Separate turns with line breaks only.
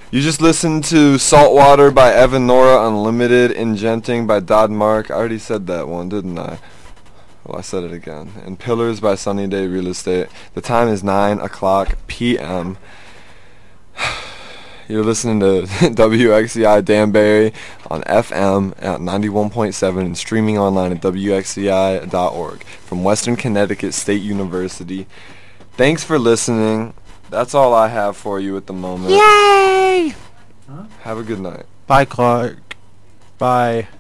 You just listened to Saltwater by Evan Nora, Unlimited, Ingenting by Dodd Mark. I already said that one, didn't I? Well, I said it again. And Pillars by Sunny Day Real Estate. The time is 9 o'clock p.m. You're listening to WXCI Danbury on FM at 91.7 and streaming online at WXCI.org from Western Connecticut State University. Thanks for listening. That's all I have for you at the moment.
Yay!
Have a good night.
Bye, Clark. Bye.